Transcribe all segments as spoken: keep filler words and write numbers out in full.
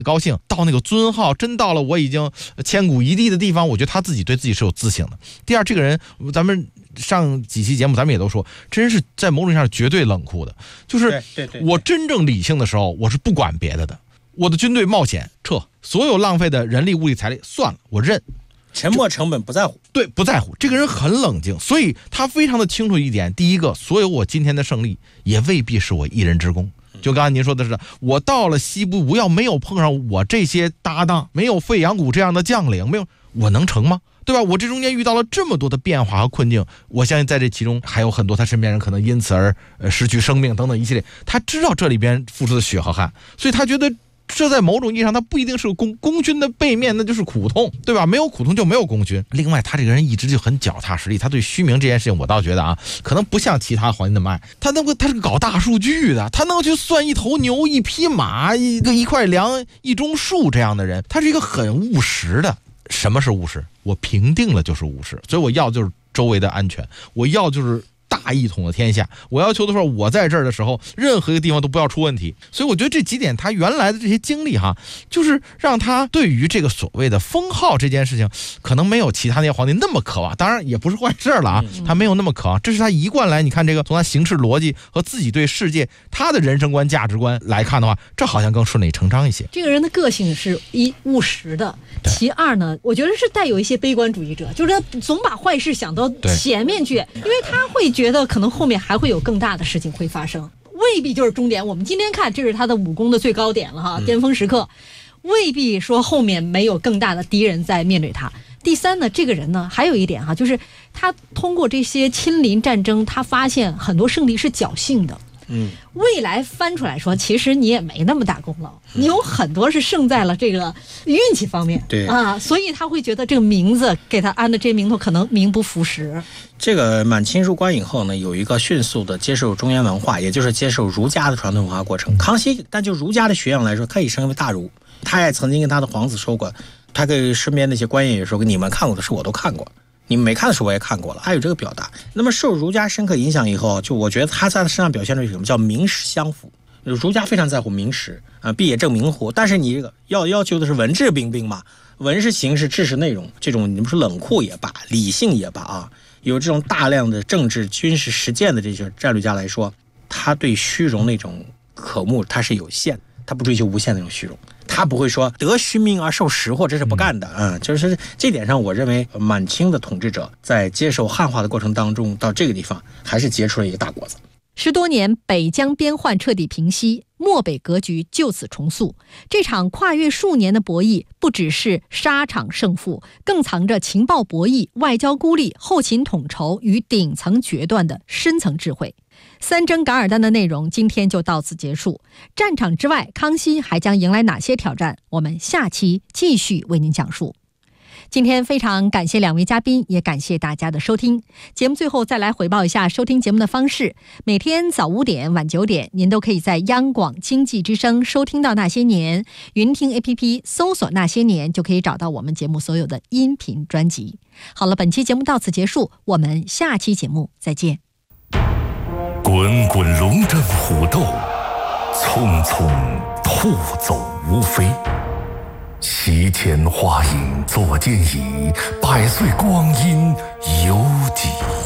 高兴。到那个尊号，真到了我已经千古一帝的地方，我觉得他自己对自己是有自省的。第二，这个人咱们上几期节目咱们也都说，真是在某种上是绝对冷酷的，就是我真正理性的时候，我是不管别的的。我的军队冒险撤，所有浪费的人力物力财力算了，我认。 沉没成本不在乎， 对，不在乎。这个人很冷静，所以他非常的清楚一点。第一个，所有我今天的胜利也未必是我一人之功。就刚才您说的是，我到了西部，我要没有碰上我这些搭档，没有费扬古这样的将领，没有我能成吗？对吧？我这中间遇到了这么多的变化和困境，我相信在这其中还有很多他身边人可能因此而呃失去生命等等一系列。他知道这里边付出的血和汗，所以他觉得。这在某种意义上，他不一定是功功勋的背面，那就是苦痛，对吧？没有苦痛就没有功勋。另外，他这个人一直就很脚踏实地，他对虚名这件事情，我倒觉得啊，可能不像其他皇帝那么爱。他能够，他是搞大数据的，他能够去算一头牛、一匹马、一个一块粮、一种树这样的人，他是一个很务实的。什么是务实？我平定了就是务实，所以我要就是周围的安全，我要就是。大一统的天下，我要求的时候，我在这儿的时候，任何一个地方都不要出问题。所以我觉得这几点，他原来的这些经历哈，就是让他对于这个所谓的封号这件事情，可能没有其他那些皇帝那么渴望。当然也不是坏事了啊，他没有那么渴望，这是他一贯来。你看这个，从他行事逻辑和自己对世界他的人生观、价值观来看的话，这好像更顺理成章一些。 这个人的个性是一务实的，其二呢，我觉得是带有一些悲观主义者，就是他总把坏事想到前面去，因为他会觉得。觉得可能后面还会有更大的事情会发生，未必就是终点。我们今天看这是他的武功的最高点了哈，巅峰时刻，未必说后面没有更大的敌人在面对他。第三呢，这个人呢还有一点哈，就是他通过这些亲临战争，他发现很多胜利是侥幸的。嗯，未来翻出来说，其实你也没那么大功劳，你有很多是胜在了这个运气方面。 对啊，所以他会觉得这个名字给他安的这名头可能名不副实。 这个满清入关以后呢，有一个迅速的接受中原文化，也就是接受儒家的传统文化过程。康熙，但就儒家的学养来说，可以升为大儒。他也曾经跟他的皇子说过，他跟身边那些官员也说过，你们看过的书我都看过。你们没看的书我也看过了，还有这个表达。那么受儒家深刻影响以后，就我觉得他在他身上表现出什么叫名实相符。儒家非常在乎名实啊，必也正名乎。但是你这个要要求的是文质彬彬嘛，文是形式，质是内容。这种你们说冷酷也罢，理性也罢啊，有这种大量的政治军事实践的这些战略家来说，他对虚荣那种渴慕他是有限，他不追求无限的那种虚荣。他不会说得虚名而受实祸，这是不干的啊、嗯！就是这点上，我认为满清的统治者在接受汉化的过程当中，到这个地方还是结出了一个大果子。 十多年，北疆边患彻底平息，漠北格局就此重塑。这场跨越数年的博弈，不只是沙场胜负，更藏着情报博弈、外交孤立、后勤统筹与顶层决断的深层智慧。三征噶尔丹的内容今天就到此结束。战场之外，康熙还将迎来哪些挑战？我们下期继续为您讲述。今天非常感谢两位嘉宾，也感谢大家的收听。节目最后再来回报一下收听节目的方式：每天早五点、晚九点，您都可以在央广经济之声收听到《那些年》，云听 A P P 搜索《那些年》就可以找到我们节目所有的音频专辑。好了，本期节目到此结束，我们下期节目再见。 滚滚龙争虎斗，匆匆兔走乌飞。席间花影坐间椅，百岁光阴犹几。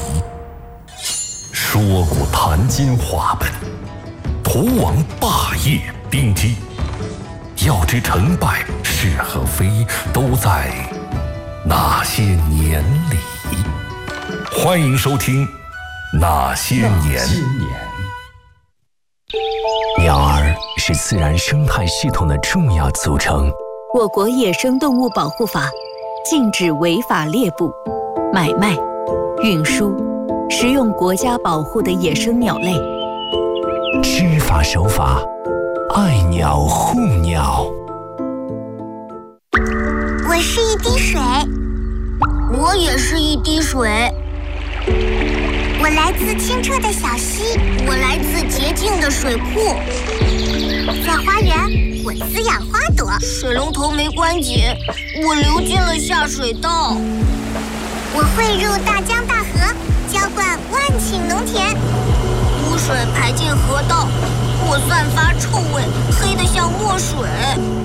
说古谈今话本，图王霸业兵机。要知成败是和非，都在那些年里。欢迎收听那些年。 鸟儿是自然生态系统的重要组成。 我国野生动物保护法禁止违法猎捕、买卖、运输、食用国家保护的野生鸟类。 知法守法，爱鸟护鸟。 我是一滴水，我也是一滴水。我来自清澈的小溪，我来自洁净的水库。在花园，我滋养花朵；水龙头没关紧，我流进了下水道。我汇入大江大河，浇灌万顷农田。污水排进河道，我散发臭味，黑得像墨水。